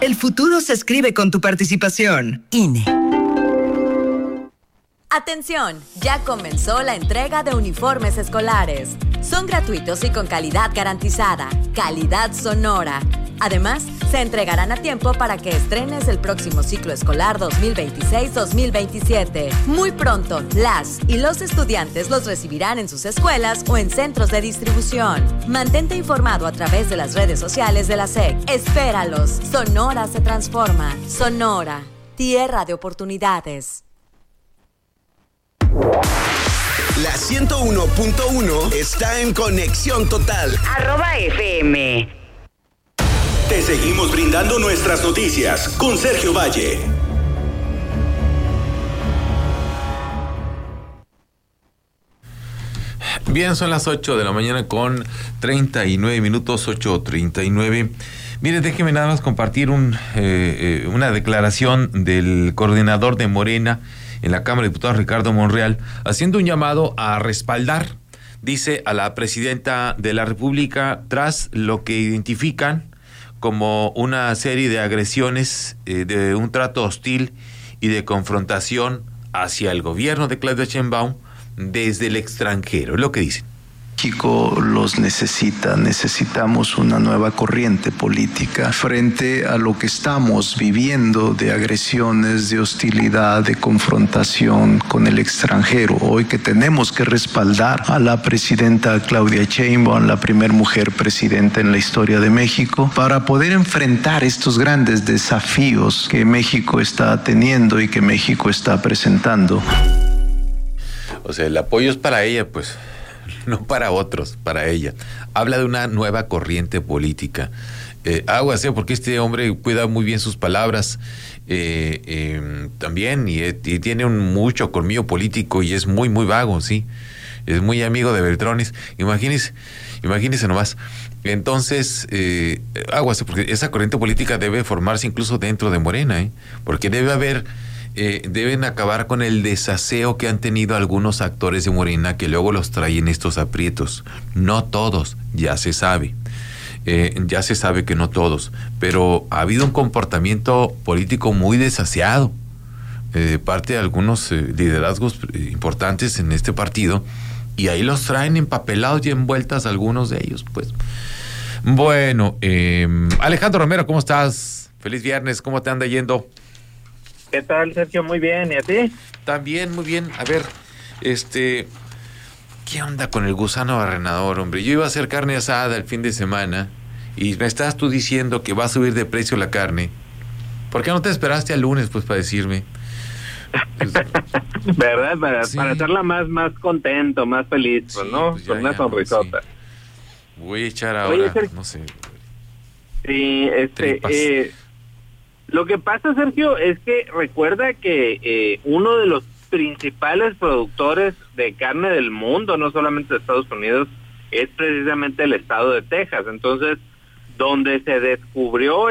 El futuro se escribe con tu participación. INE. Atención, ya comenzó la entrega de uniformes escolares. Son gratuitos y con calidad garantizada, calidad Sonora. Además, se entregarán a tiempo para que estrenes el próximo ciclo escolar 2026-2027. Muy pronto, las y los estudiantes los recibirán en sus escuelas o en centros de distribución. Mantente informado a través de las redes sociales de la SEC. Espéralos. Sonora se transforma. Sonora, tierra de oportunidades. La 101.1 está en conexión total. @FM. Te seguimos brindando nuestras noticias con Sergio Valle. Bien, son las 8 de la mañana con 39 minutos, 8:39. Mire, déjeme nada más compartir una declaración del coordinador de Morena en la Cámara de Diputados, Ricardo Monreal, haciendo un llamado a respaldar, dice, a la presidenta de la República tras lo que identifican como una serie de agresiones, de un trato hostil y de confrontación hacia el gobierno de Claudia Sheinbaum desde el extranjero. Es lo que dicen. México los necesita, necesitamos una nueva corriente política frente a lo que estamos viviendo de agresiones, de hostilidad, de confrontación con el extranjero. Hoy que tenemos que respaldar a la presidenta Claudia Sheinbaum, la primer mujer presidenta en la historia de México, para poder enfrentar estos grandes desafíos que México está teniendo y que México está presentando. O sea, el apoyo es para ella, pues, no para otros, para ella. Habla de una nueva corriente política. Aguas, porque este hombre cuida muy bien sus palabras también, y tiene mucho colmillo político y es muy, muy vago, sí. Es muy amigo de Beltrones. Imagínese nomás. Entonces, aguas, porque esa corriente política debe formarse incluso dentro de Morena, porque deben acabar con el desaseo que han tenido algunos actores de Morena que luego los traen estos aprietos. No todos, ya se sabe. Ya se sabe que no todos, pero ha habido un comportamiento político muy desaseado de parte de algunos liderazgos importantes en este partido, y ahí los traen empapelados y envueltas algunos de ellos, pues. Bueno, Alejandro Romero, ¿cómo estás? Feliz viernes, ¿cómo te anda yendo? ¿Qué tal, Sergio? Muy bien, ¿y a ti? También, muy bien. A ver, ¿qué onda con el gusano barrenador, hombre? Yo iba a hacer carne asada el fin de semana y me estás tú diciendo que va a subir de precio la carne. ¿Por qué no te esperaste al lunes, pues, para decirme? Pues, ¿verdad? Sí. Para hacerla más contento, más feliz, pues, ¿no? Pues con una sonrisota. Sí. Voy a echar ahora, Oye, Sergio, no sé. Sí, tripas. Lo que pasa, Sergio, es que recuerda que uno de los principales productores de carne del mundo, no solamente de Estados Unidos, es precisamente el estado de Texas. Entonces, donde se descubrió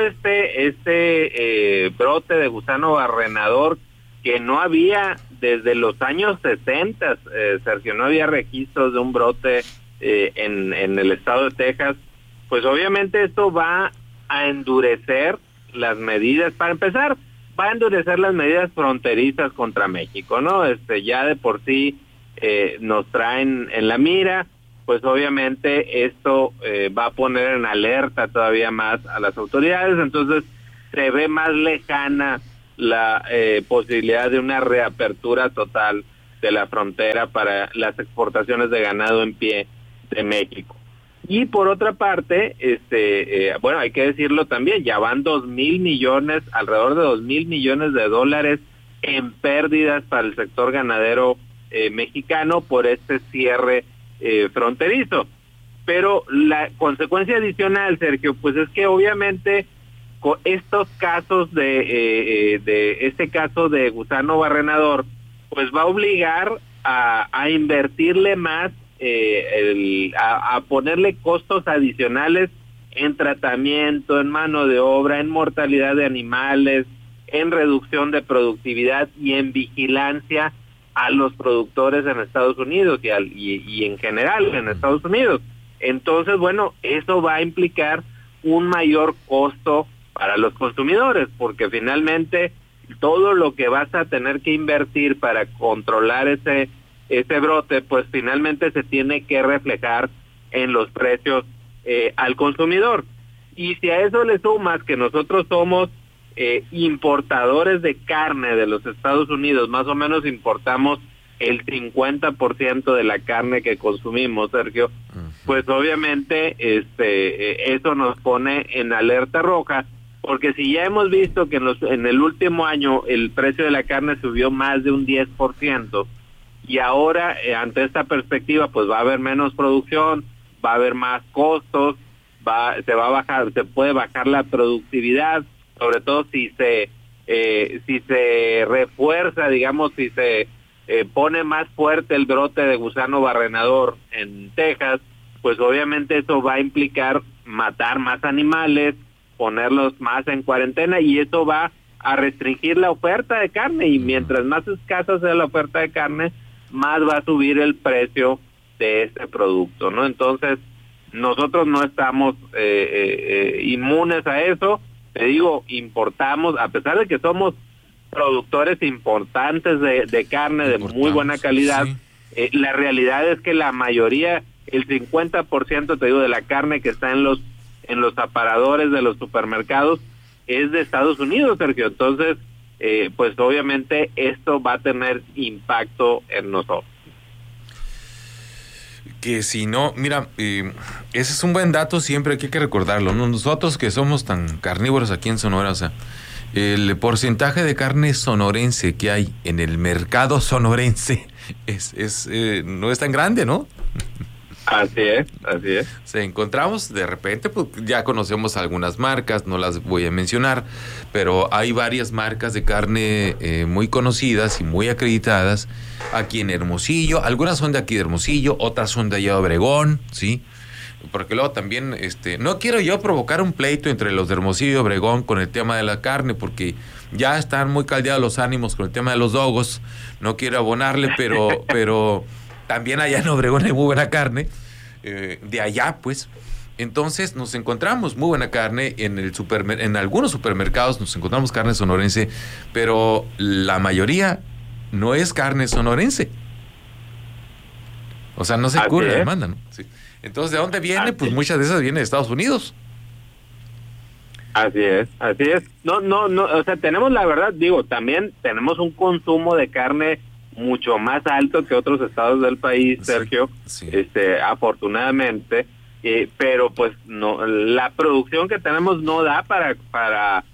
este brote de gusano barrenador que no había desde los años 60, Sergio, no había registros de un brote en el estado de Texas, pues obviamente esto va a endurecer las medidas. Para empezar, va a endurecer las medidas fronterizas contra México, ¿no? Ya de por sí nos traen en la mira, pues obviamente esto va a poner en alerta todavía más a las autoridades. Entonces se ve más lejana la posibilidad de una reapertura total de la frontera para las exportaciones de ganado en pie de México. Y por otra parte, bueno, hay que decirlo también, ya van alrededor de 2,000 millones de dólares en pérdidas para el sector ganadero mexicano por este cierre fronterizo. Pero la consecuencia adicional, Sergio, pues es que obviamente con estos casos de este caso de gusano barrenador, pues va a obligar a invertirle más, a ponerle costos adicionales en tratamiento, en mano de obra, en mortalidad de animales, en reducción de productividad y en vigilancia a los productores en Estados Unidos y en general en Estados Unidos. Entonces, bueno, eso va a implicar un mayor costo para los consumidores, porque finalmente todo lo que vas a tener que invertir para controlar ese brote, pues finalmente se tiene que reflejar en los precios al consumidor. Y si a eso le sumas que nosotros somos importadores de carne de los Estados Unidos, más o menos importamos el 50% de la carne que consumimos, Sergio, pues obviamente eso nos pone en alerta roja, porque si ya hemos visto que en el último año el precio de la carne subió más de un 10%, y ahora ante esta perspectiva pues va a haber menos producción, va a haber más costos, se puede bajar la productividad, sobre todo si se refuerza, digamos, si se pone más fuerte el brote de gusano barrenador en Texas, pues obviamente eso va a implicar matar más animales, ponerlos más en cuarentena, y eso va a restringir la oferta de carne, y mientras más escasa sea la oferta de carne, más va a subir el precio de este producto, ¿no? Entonces, nosotros no estamos inmunes a eso. Te digo, importamos, a pesar de que somos productores importantes de carne de muy buena calidad, sí. La realidad es que la mayoría, el 50%, te digo, de la carne que está en los aparadores de los supermercados es de Estados Unidos, Sergio. Entonces, pues obviamente esto va a tener impacto en nosotros. Que si no, mira, ese es un buen dato, siempre hay que recordarlo, ¿no? Nosotros que somos tan carnívoros aquí en Sonora, o sea, el porcentaje de carne sonorense que hay en el mercado sonorense no es tan grande, ¿no? Así es. Encontramos de repente, pues ya conocemos algunas marcas, no las voy a mencionar, pero hay varias marcas de carne muy conocidas y muy acreditadas aquí en Hermosillo. Algunas son de aquí de Hermosillo, otras son de allá de Obregón, ¿sí? Porque luego también, no quiero yo provocar un pleito entre los de Hermosillo y Obregón con el tema de la carne, porque ya están muy caldeados los ánimos con el tema de los dogos. No quiero abonarle, pero también allá en Obregón hay muy buena carne, de allá pues. Entonces nos encontramos muy buena carne en algunos supermercados, nos encontramos carne sonorense, pero la mayoría no es carne sonorense. O sea, no se cubre la demanda, ¿no? Sí. Entonces, ¿de dónde viene? Pues muchas de esas vienen de Estados Unidos. Así es. No, o sea, tenemos la verdad, digo, también tenemos un consumo de carne mucho más alto que otros estados del país, Sergio, sí. Afortunadamente, pero pues no, la producción que tenemos no da para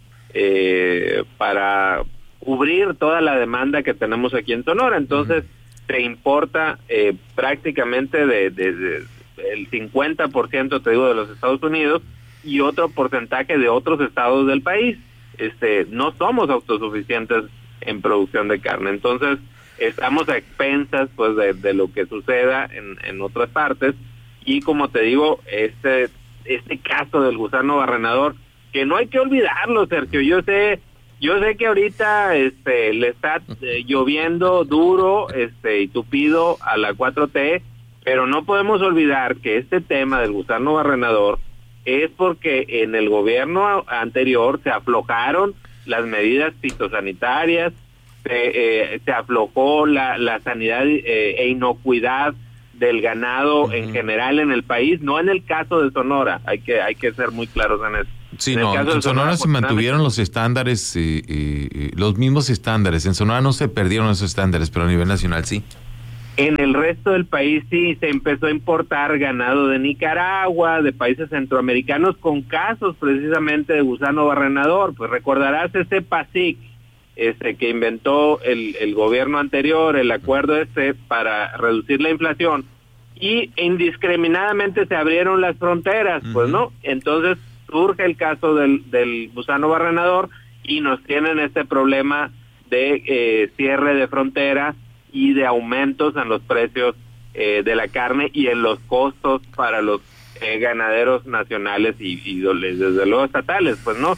cubrir toda la demanda que tenemos aquí en Sonora. Entonces, se importa prácticamente el 50%, te digo, de los Estados Unidos, y otro porcentaje de otros estados del país. No somos autosuficientes en producción de carne. Entonces, estamos a expensas pues de lo que suceda en otras partes, y como te digo, este caso del gusano barrenador, que no hay que olvidarlo, Sergio. Yo sé que ahorita le está lloviendo duro y tupido a la 4T, pero no podemos olvidar que este tema del gusano barrenador es porque en el gobierno anterior se aflojaron las medidas fitosanitarias, se aflojó la sanidad e inocuidad del ganado en general en el país, no en el caso de Sonora, hay que ser muy claros en eso. Sí, en Sonora se mantuvieron los estándares, los mismos estándares. En Sonora no se perdieron esos estándares, pero a nivel nacional sí. En el resto del país sí se empezó a importar ganado de Nicaragua, de países centroamericanos, con casos precisamente de gusano barrenador. Pues recordarás ese PASIC que inventó el gobierno anterior, el acuerdo para reducir la inflación, y indiscriminadamente se abrieron las fronteras, pues no. Entonces surge el caso del gusano barrenador y nos tienen este problema de cierre de frontera y de aumentos en los precios de la carne y en los costos para los ganaderos nacionales y desde luego estatales, pues no.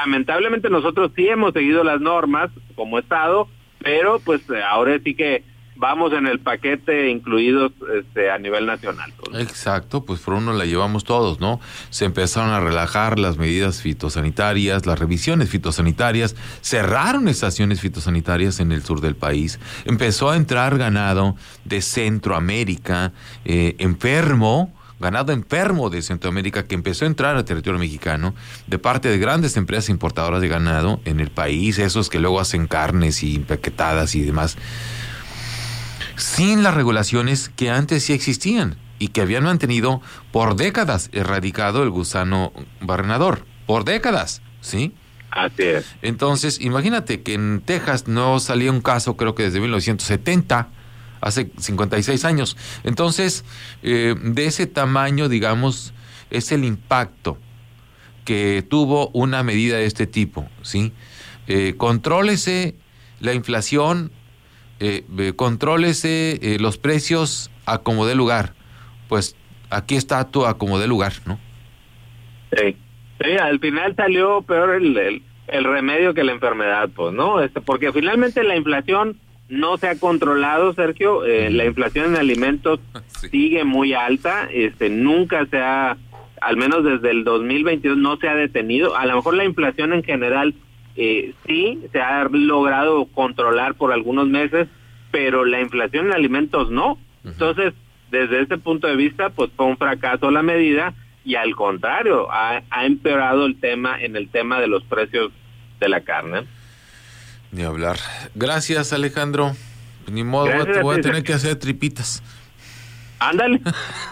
Lamentablemente nosotros sí hemos seguido las normas como Estado, pero pues ahora sí que vamos en el paquete incluidos a nivel nacional. Exacto, pues por uno la llevamos todos, ¿no? Se empezaron a relajar las medidas fitosanitarias, las revisiones fitosanitarias, cerraron estaciones fitosanitarias en el sur del país, empezó a entrar ganado de Centroamérica, ganado enfermo de Centroamérica que empezó a entrar al territorio mexicano de parte de grandes empresas importadoras de ganado en el país, esos que luego hacen carnes y empaquetadas y demás, sin las regulaciones que antes sí existían y que habían mantenido por décadas erradicado el gusano barrenador, por décadas, ¿sí? Así es. Entonces, imagínate que en Texas no salía un caso, creo que desde 1970, hace 56 años. Entonces, de ese tamaño, digamos, es el impacto que tuvo una medida de este tipo, ¿sí? Contrólese la inflación, contrólese los precios a como dé lugar. Pues aquí está tu a como dé lugar, ¿no? Sí, al final salió peor el remedio que la enfermedad, pues, ¿no? Porque finalmente la inflación no se ha controlado, Sergio. La inflación en alimentos sigue muy alta. Nunca se ha, al menos desde el 2022, no se ha detenido. A lo mejor la inflación en general sí se ha logrado controlar por algunos meses, pero la inflación en alimentos no. Entonces, desde ese punto de vista, pues fue un fracaso la medida y al contrario, ha empeorado el tema de los precios de la carne. Ni hablar. Gracias, Alejandro. Ni modo, voy a tener que hacer tripitas. Ándale.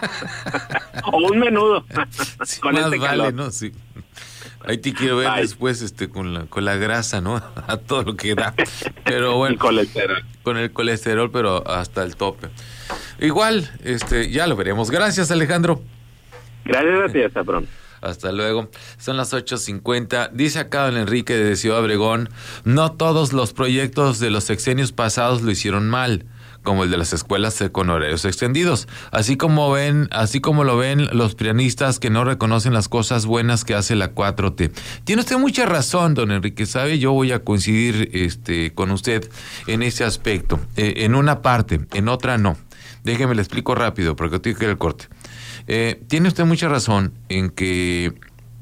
O un menudo. Sí, con más este vale, calor. ¿no? Sí. Ahí te quiero ver después con la grasa, ¿no? A todo lo que da. Pero bueno. El colesterol. Con el colesterol, pero hasta el tope. Igual, ya lo veremos. Gracias, Alejandro. Gracias a ti, hasta pronto. Hasta luego. Son las 8:50. Dice acá don Enrique de Ciudad Obregón, no todos los proyectos de los sexenios pasados lo hicieron mal, como el de las escuelas con horarios extendidos. Así como lo ven los prianistas que no reconocen las cosas buenas que hace la 4T. Tiene usted mucha razón, don Enrique, ¿sabe? Yo voy a coincidir con usted en ese aspecto. En una parte, en otra no. Déjeme le explico rápido, porque tengo que ir al corte. Tiene usted mucha razón en que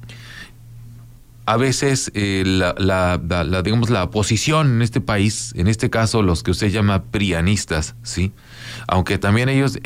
a veces digamos la oposición en este país, en este caso los que usted llama prianistas, sí, aunque también ellos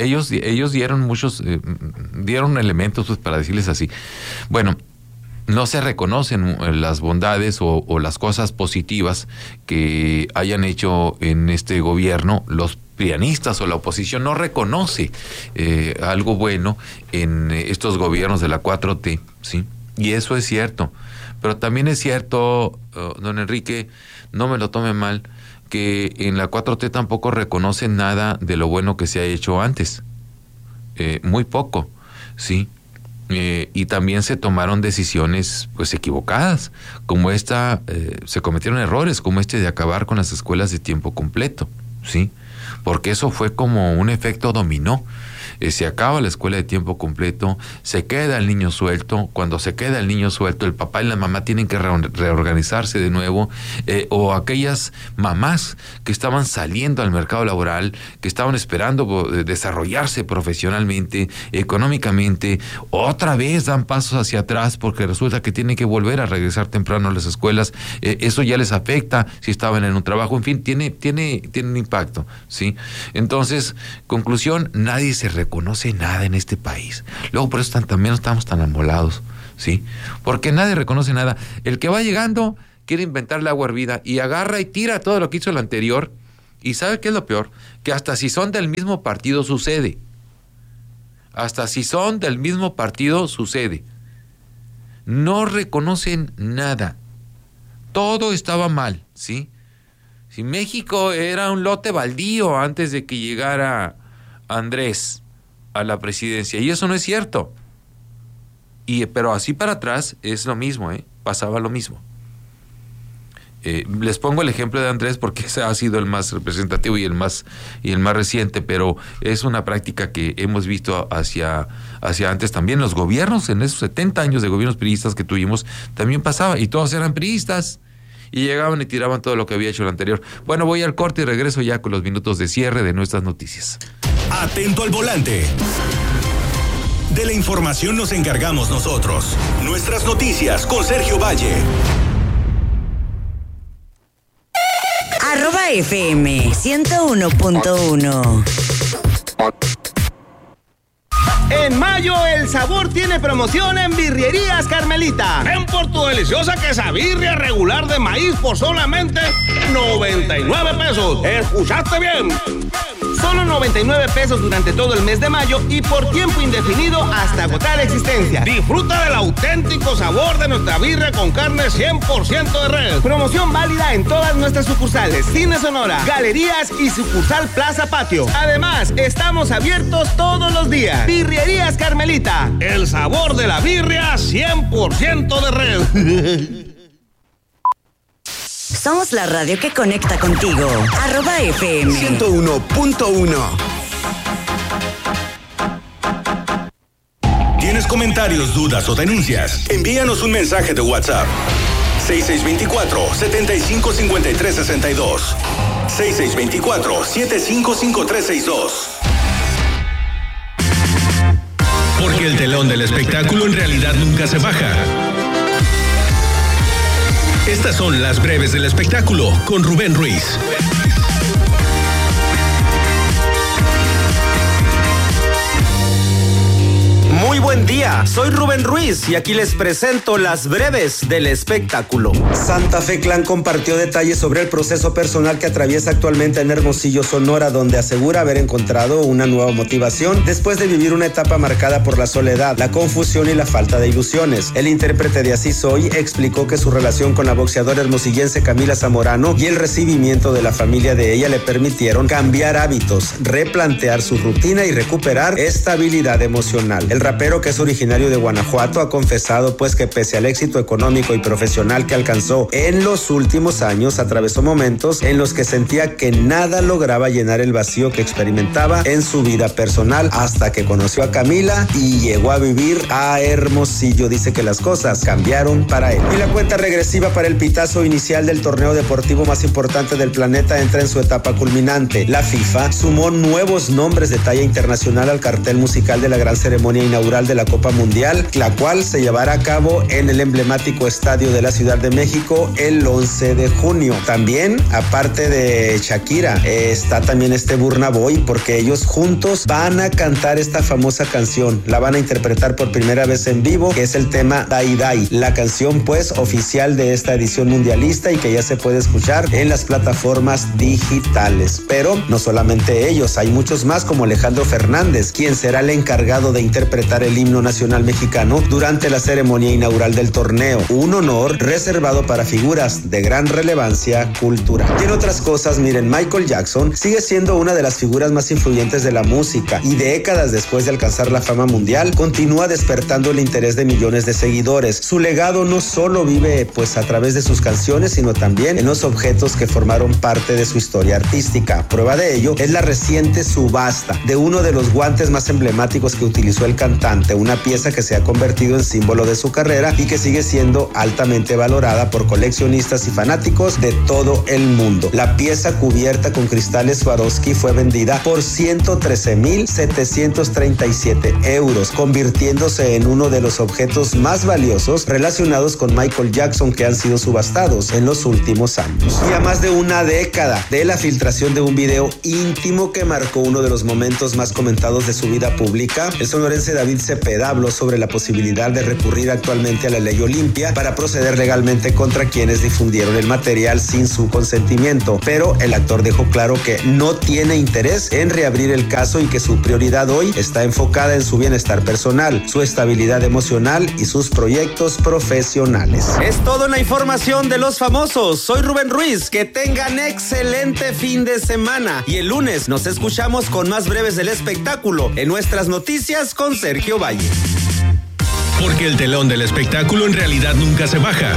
dieron elementos pues, para decirles así. Bueno, no se reconocen las bondades o las cosas positivas que hayan hecho en este gobierno. Los prianistas o la oposición no reconoce algo bueno en estos gobiernos de la 4T, ¿sí? Y eso es cierto. Pero también es cierto, don Enrique, no me lo tome mal, que en la 4T tampoco reconocen nada de lo bueno que se ha hecho antes. Muy poco, ¿sí? Y también se tomaron decisiones pues equivocadas, como se cometieron errores como de acabar con las escuelas de tiempo completo, ¿sí? Porque eso fue como un efecto dominó. Se acaba la escuela de tiempo completo, se queda el niño suelto. Cuando se queda el niño suelto, el papá y la mamá tienen que reorganizarse de nuevo, o aquellas mamás que estaban saliendo al mercado laboral, que estaban esperando desarrollarse profesionalmente, económicamente, otra vez dan pasos hacia atrás porque resulta que tienen que volver a regresar temprano a las escuelas. Eso ya les afecta si estaban en un trabajo, en fin, tiene un impacto, ¿sí? Entonces, conclusión, nadie se reconoce nada en este país. Luego por eso también estamos tan amolados, ¿sí? Porque nadie reconoce nada. El que va llegando quiere inventar el agua hervida y agarra y tira todo lo que hizo el anterior. ¿Y sabe qué es lo peor? Que hasta si son del mismo partido sucede. Hasta si son del mismo partido sucede. No reconocen nada. Todo estaba mal, ¿sí? Si México era un lote baldío antes de que llegara Andrés a la presidencia, y eso no es cierto. Pero así para atrás es lo mismo, pasaba lo mismo. Les pongo el ejemplo de Andrés porque ese ha sido el más representativo y el más reciente, pero es una práctica que hemos visto hacia antes también. Los gobiernos, en esos 70 años de gobiernos priistas que tuvimos, también pasaba, y todos eran priistas. y llegaban y tiraban todo lo que había hecho el anterior. Bueno, voy al corte y regreso ya con los minutos de cierre de nuestras noticias. Atento al volante. De la información nos encargamos nosotros. Nuestras noticias con Sergio Valle. @FM 101.1. En mayo, el sabor tiene promoción en Birrerías Carmelita. Ven por tu deliciosa quesabirria regular de maíz por solamente 99 pesos. ¿Escuchaste bien? Solo 99 pesos durante todo el mes de mayo y por tiempo indefinido hasta agotar existencia. Disfruta del auténtico sabor de nuestra birria con carne 100% de res. Promoción válida en todas nuestras sucursales, Cine Sonora, galerías y sucursal Plaza Patio. Además, estamos abiertos todos los días. Birrerías Carmelita, el sabor de la birria 100% de res. Somos la radio que conecta contigo. @FM 101.1. ¿Tienes comentarios, dudas o denuncias? Envíanos un mensaje de WhatsApp. 6624-755362. 6624-755362. Porque el telón del espectáculo en realidad nunca se baja. Estas son las breves del espectáculo con Rubén Ruiz. Muy buen día, soy Rubén Ruiz y aquí les presento las breves del espectáculo. Santa Fe Clan compartió detalles sobre el proceso personal que atraviesa actualmente en Hermosillo, Sonora, donde asegura haber encontrado una nueva motivación después de vivir una etapa marcada por la soledad, la confusión y la falta de ilusiones. El intérprete de Así Soy explicó que su relación con la boxeadora hermosillense Camila Zamorano y el recibimiento de la familia de ella le permitieron cambiar hábitos, replantear su rutina y recuperar estabilidad emocional. El rapero, que es originario de Guanajuato, ha confesado pues que pese al éxito económico y profesional que alcanzó en los últimos años, atravesó momentos en los que sentía que nada lograba llenar el vacío que experimentaba en su vida personal, hasta que conoció a Camila y llegó a vivir a Hermosillo. Dice que las cosas cambiaron para él. Y la cuenta regresiva para el pitazo inicial del torneo deportivo más importante del planeta entra en su etapa culminante. La FIFA sumó nuevos nombres de talla internacional al cartel musical de la gran ceremonia inaugural de la Copa Mundial, la cual se llevará a cabo en el emblemático estadio de la Ciudad de México el 11 de junio. También, aparte de Shakira, está también Burna Boy, porque ellos juntos van a cantar esta famosa canción. La van a interpretar por primera vez en vivo, que es el tema Dai Dai, la canción pues oficial de esta edición mundialista y que ya se puede escuchar en las plataformas digitales. Pero no solamente ellos, hay muchos más, como Alejandro Fernández, quien será el encargado de interpretar el himno nacional mexicano durante la ceremonia inaugural del torneo, un honor reservado para figuras de gran relevancia cultural. Y en otras cosas, miren, Michael Jackson sigue siendo una de las figuras más influyentes de la música y décadas después de alcanzar la fama mundial, continúa despertando el interés de millones de seguidores. Su legado no solo vive pues a través de sus canciones, sino también en los objetos que formaron parte de su historia artística. Prueba de ello es la reciente subasta de uno de los guantes más emblemáticos que utilizó el cantante, una pieza que se ha convertido en símbolo de su carrera y que sigue siendo altamente valorada por coleccionistas y fanáticos de todo el mundo. La pieza, cubierta con cristales Swarovski, fue vendida por 113,737 €, convirtiéndose en uno de los objetos más valiosos relacionados con Michael Jackson que han sido subastados en los últimos años. Y a más de una década de la filtración de un video íntimo que marcó uno de los momentos más comentados de su vida pública, el sonorense David Cepeda habló sobre la posibilidad de recurrir actualmente a la ley Olimpia para proceder legalmente contra quienes difundieron el material sin su consentimiento, pero el actor dejó claro que no tiene interés en reabrir el caso y que su prioridad hoy está enfocada en su bienestar personal, su estabilidad emocional y sus proyectos profesionales. Es toda una información de los famosos. Soy Rubén Ruiz. Que tengan excelente fin de semana y el lunes nos escuchamos con más breves del espectáculo en nuestras noticias con Sergio Valle. Porque el telón del espectáculo en realidad nunca se baja.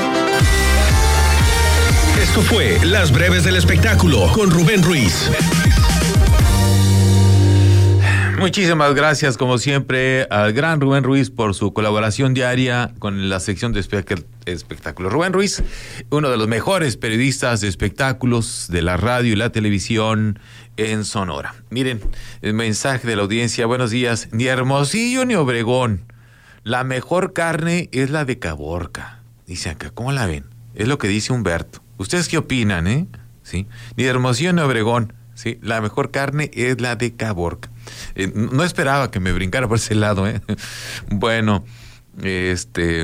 Esto fue Las Breves del Espectáculo con Rubén Ruiz. Muchísimas gracias, como siempre, al gran Rubén Ruiz por su colaboración diaria con la sección de espectáculos. Rubén Ruiz, uno de los mejores periodistas de espectáculos de la radio y la televisión en Sonora. Miren, el mensaje de la audiencia: buenos días, ni Hermosillo ni Obregón. La mejor carne es la de Caborca. Dice acá, ¿cómo la ven? Es lo que dice Humberto. ¿Ustedes qué opinan, ¿Sí? Ni Hermosillo ni Obregón. Sí, la mejor carne es la de Caborca. No esperaba que me brincara por ese lado, Bueno, me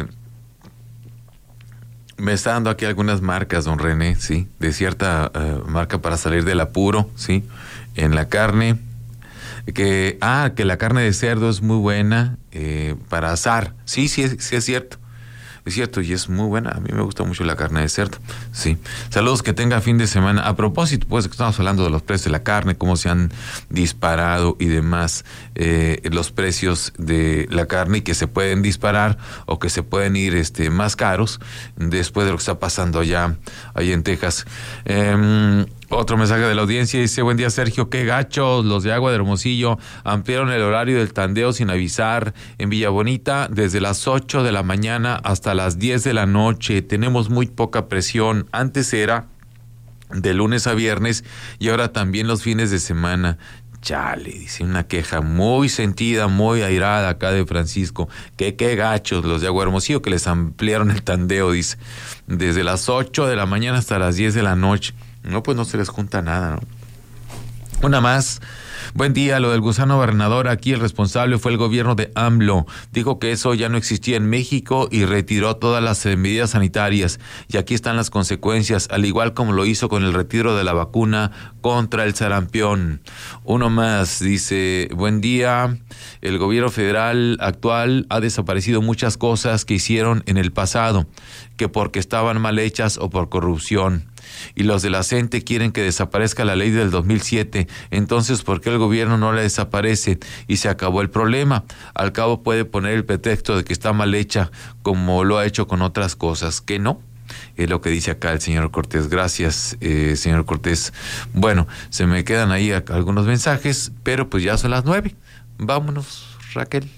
está dando aquí algunas marcas, don René, sí, de cierta marca para salir del apuro, sí, en la carne. Que la carne de cerdo es muy buena para asar. Sí, es cierto. Es cierto, y es muy buena. A mí me gusta mucho la carne de cerdo. Sí. Saludos, que tenga fin de semana. A propósito, pues, que estamos hablando de los precios de la carne, cómo se han disparado y demás, los precios de la carne, y que se pueden disparar o que se pueden ir más caros después de lo que está pasando allá en Texas. Otro mensaje de la audiencia dice: buen día, Sergio, qué gachos los de Agua de Hermosillo, ampliaron el horario del tandeo sin avisar en Villa Bonita desde las 8 de la mañana hasta las 10 de la noche, tenemos muy poca presión, antes era de lunes a viernes y ahora también los fines de semana. Chale, dice, una queja muy sentida, muy airada acá de Francisco, que qué gachos los de Agua de Hermosillo que les ampliaron el tandeo, dice, desde las 8 de la mañana hasta las 10 de la noche. No, pues no se les junta nada, ¿no? Una más. Buen día, lo del gusano barrenador, aquí el responsable fue el gobierno de AMLO. Dijo que eso ya no existía en México y retiró todas las medidas sanitarias. Y aquí están las consecuencias, al igual como lo hizo con el retiro de la vacuna contra el sarampión. Uno más, dice: buen día, el gobierno federal actual ha desaparecido muchas cosas que hicieron en el pasado, que porque estaban mal hechas o por corrupción. Y los de la CENTE quieren que desaparezca la ley del 2007. Entonces, ¿por qué el gobierno no la desaparece? Y se acabó el problema. Al cabo puede poner el pretexto de que está mal hecha, como lo ha hecho con otras cosas. ¿Que no? Es lo que dice acá el señor Cortés. Gracias, señor Cortés. Bueno, se me quedan ahí algunos mensajes, pero pues ya son las 9. Vámonos, Raquel.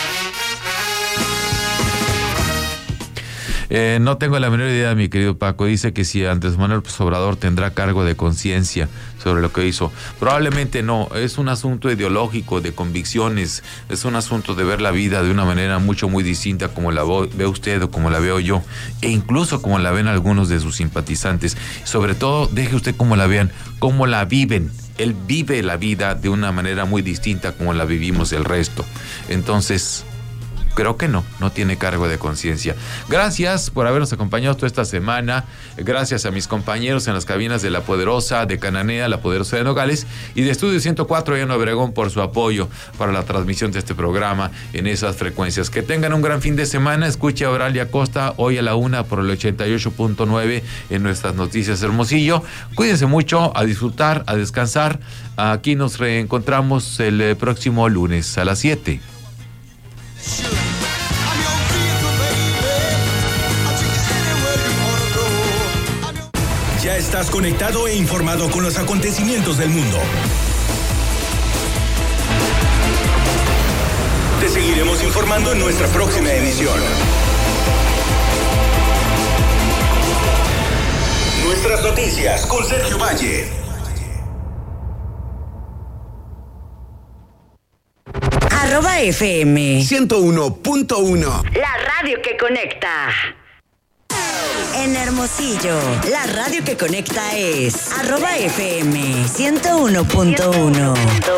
No tengo la menor idea, mi querido Paco. Dice que si Andrés Manuel López Obrador tendrá cargo de conciencia sobre lo que hizo. Probablemente no. Es un asunto ideológico, de convicciones. Es un asunto de ver la vida de una manera muy distinta como la ve usted o como la veo yo. E incluso como la ven algunos de sus simpatizantes. Sobre todo, deje usted cómo la vean, cómo la viven. Él vive la vida de una manera muy distinta como la vivimos el resto. Entonces, creo que no tiene cargo de conciencia. Gracias por habernos acompañado toda esta semana. Gracias a mis compañeros en las cabinas de La Poderosa, de Cananea, La Poderosa de Nogales y de Estudio 104 en Obregón por su apoyo para la transmisión de este programa en esas frecuencias. Que tengan un gran fin de semana. Escuche a Oralia Costa hoy a la 1 por el 88.9 en nuestras noticias Hermosillo. Cuídense mucho, a disfrutar, a descansar. Aquí nos reencontramos el próximo lunes a las 7. Ya estás conectado e informado con los acontecimientos del mundo. Te seguiremos informando en nuestra próxima emisión. Nuestras noticias con Sergio Valle. @FM 101.1. La radio que conecta. En Hermosillo, la radio que conecta es @FM 101.1.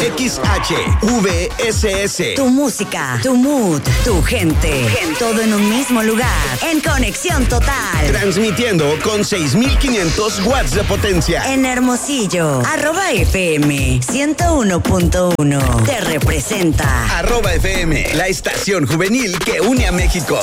XHVSS. Tu música, tu mood, tu gente. Todo en un mismo lugar. En conexión total. Transmitiendo con 6,500 watts de potencia. En Hermosillo, @FM 101.1. Te representa. @FM, la estación juvenil que une a México.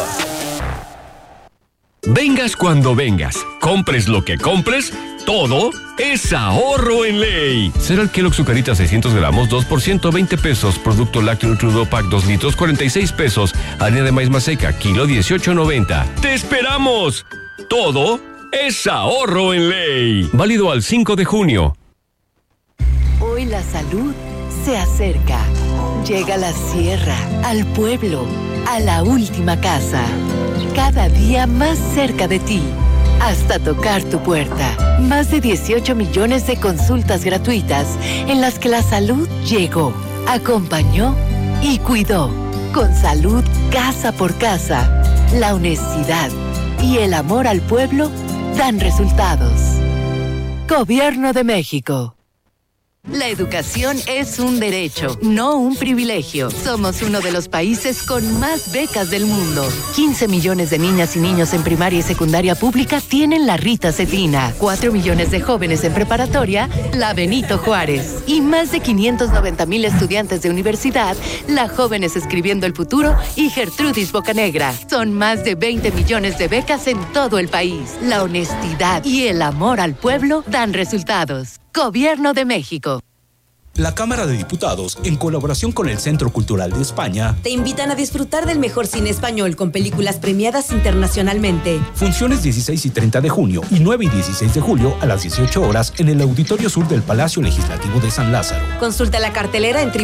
Vengas cuando vengas, compres lo que compres, todo es ahorro en ley. Cereal Kellogg Zucarita 600 gramos, 2 por 120 pesos. Producto lácteo Nutrudo Pack 2 litros, 46 pesos. Harina de maíz maseca, kilo 18.90. ¡Te esperamos! Todo es ahorro en ley. Válido al 5 de junio. Hoy la salud se acerca. Llega a la sierra, al pueblo, a la última casa. Cada día más cerca de ti, hasta tocar tu puerta. Más de 18 millones de consultas gratuitas en las que la salud llegó, acompañó y cuidó. Con salud casa por casa, la honestidad y el amor al pueblo dan resultados. Gobierno de México. La educación es un derecho, no un privilegio. Somos uno de los países con más becas del mundo. 15 millones de niñas y niños en primaria y secundaria pública tienen la Rita Cetina. 4 millones de jóvenes en preparatoria, la Benito Juárez. Y más de 590,000 estudiantes de universidad, la Jóvenes Escribiendo el Futuro y Gertrudis Bocanegra. Son más de 20 millones de becas en todo el país. La honestidad y el amor al pueblo dan resultados. Gobierno de México. La Cámara de Diputados, en colaboración con el Centro Cultural de España, te invitan a disfrutar del mejor cine español con películas premiadas internacionalmente. Funciones 16 y 30 de junio y 9 y 16 de julio a las 18 horas en el Auditorio Sur del Palacio Legislativo de San Lázaro. Consulta la cartelera en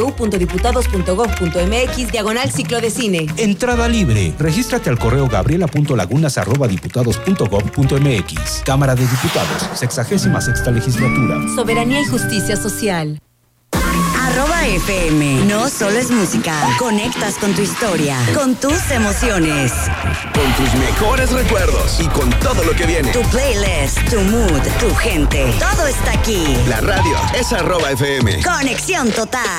www.diputados.gov.mx/ciclo de cine. Entrada libre. Regístrate al correo gabriela.lagunas@diputados.gov.mx. Cámara de Diputados, 66ª Legislatura. Soberanía y justicia social. @FM. No solo es música. Conectas con tu historia, con tus emociones. Con tus mejores recuerdos y con todo lo que viene. Tu playlist, tu mood, tu gente. Todo está aquí. La radio es @FM. Conexión total.